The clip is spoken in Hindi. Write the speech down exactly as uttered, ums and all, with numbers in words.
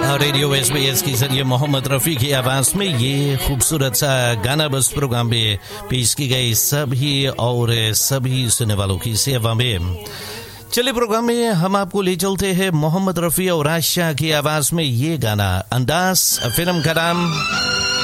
रेडियो एसबीएस के जरिए मोहम्मद रफ़ी की आवाज में ये खूबसूरत सा गाना बस प्रोग्राम में पेश की गई सभी और सभी सुनने वालों की सेवा में। चलिए प्रोग्राम में हम आपको ले चलते हैं मोहम्मद रफ़ी और आशा की आवाज में ये गाना। अंदाज फिल्म का नाम